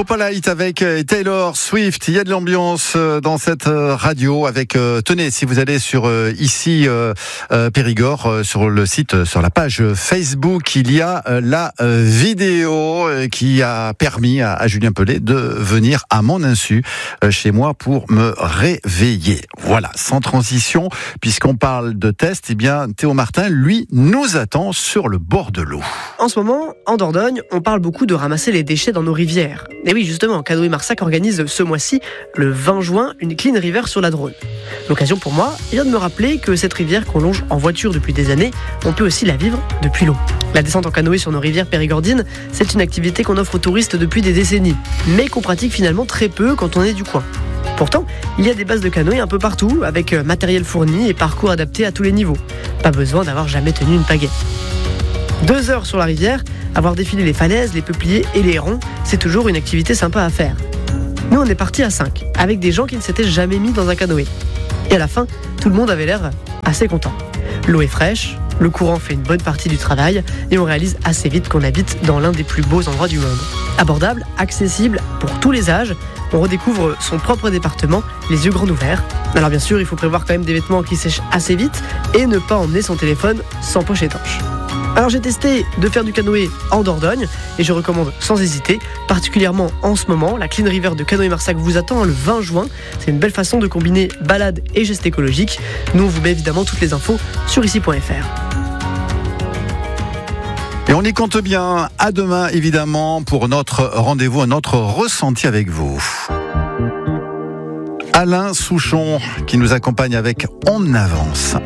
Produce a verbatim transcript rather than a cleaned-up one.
Opalite avec Taylor Swift. Il y a de l'ambiance dans cette radio avec, euh, tenez, si vous allez sur euh, ici euh, euh, Périgord, euh, sur le site, sur la page Facebook, il y a euh, la euh, vidéo euh, qui a permis à, à Julien Pellet de venir à mon insu euh, chez moi pour me réveiller. Voilà, sans transition, puisqu'on parle de test, eh bien Théo Martin, lui, nous attend sur le bord de l'eau. En ce moment, en Dordogne, on parle beaucoup de ramasser les déchets dans nos rivières. Et oui, justement, Canoë-Marsac organise ce mois-ci, le vingt juin, une Clean River sur la Dronne. L'occasion pour moi vient de me rappeler que cette rivière qu'on longe en voiture depuis des années, on peut aussi la vivre depuis l'eau. La descente en canoë sur nos rivières périgordines, c'est une activité qu'on offre aux touristes depuis des décennies, mais qu'on pratique finalement très peu quand on est du coin. Pourtant, il y a des bases de canoë un peu partout, avec matériel fourni et parcours adaptés à tous les niveaux. Pas besoin d'avoir jamais tenu une pagaie. Deux heures sur la rivière, avoir défilé les falaises, les peupliers et les hérons, c'est toujours une activité sympa à faire. Nous, on est partis à cinq, avec des gens qui ne s'étaient jamais mis dans un canoë. Et à la fin, tout le monde avait l'air assez content. L'eau est fraîche, le courant fait une bonne partie du travail, et on réalise assez vite qu'on habite dans l'un des plus beaux endroits du monde. Abordable, accessible pour tous les âges, on redécouvre son propre département, les yeux grands ouverts. Alors bien sûr, il faut prévoir quand même des vêtements qui sèchent assez vite, et ne pas emmener son téléphone sans poche étanche. Alors j'ai testé de faire du canoë en Dordogne et je recommande sans hésiter, particulièrement en ce moment. La Clean River de Canoë-Marsac vous attend le vingt juin. C'est une belle façon de combiner balade et gestes écologiques. Nous on vous met évidemment toutes les infos sur ici point f r. Et on y compte bien. À demain évidemment pour notre rendez-vous, notre ressenti avec vous. Alain Souchon qui nous accompagne avec On avance.